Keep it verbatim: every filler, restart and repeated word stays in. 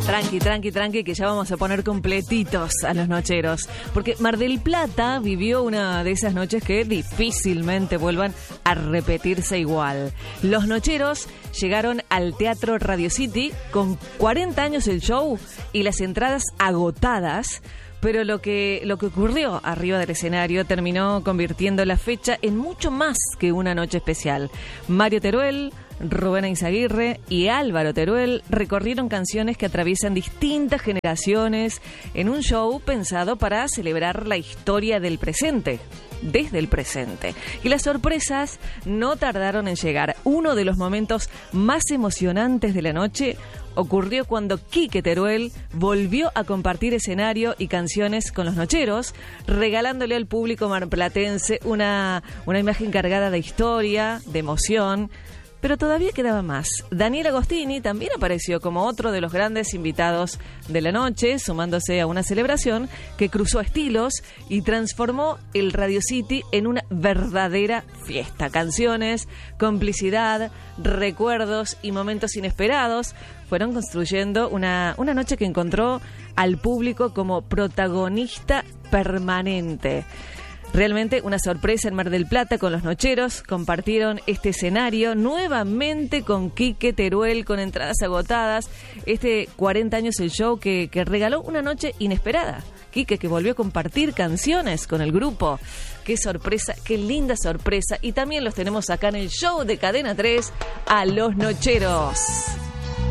Tranqui, tranqui, tranqui, que ya vamos a poner completitos a los nocheros. Porque Mar del Plata vivió una de esas noches que difícilmente vuelvan a repetirse igual. Los nocheros llegaron al Teatro Radio City con cuarenta años el show y las entradas agotadas. Pero lo que, lo que ocurrió arriba del escenario terminó convirtiendo la fecha en mucho más que una noche especial. Mario Teruel, Rubén Eizaguirre y Álvaro Teruel recorrieron canciones que atraviesan distintas generaciones en un show pensado para celebrar la historia del presente, desde el presente. Y las sorpresas no tardaron en llegar. Uno de los momentos más emocionantes de la noche ocurrió cuando Quique Teruel volvió a compartir escenario y canciones con los nocheros, regalándole al público marplatense una, una imagen cargada de historia, de emoción. Pero todavía quedaba más. Daniel Agostini también apareció como otro de los grandes invitados de la noche, sumándose a una celebración que cruzó estilos y transformó el Radio City en una verdadera fiesta. Canciones, complicidad, recuerdos y momentos inesperados fueron construyendo una, una noche que encontró al público como protagonista permanente. Realmente una sorpresa en Mar del Plata con los nocheros. Compartieron este escenario nuevamente con Quique Teruel, con entradas agotadas. Este cuarenta años el show que, que regaló una noche inesperada. Quique, que volvió a compartir canciones con el grupo. Qué sorpresa, qué linda sorpresa. Y también los tenemos acá en el show de Cadena tres a los nocheros.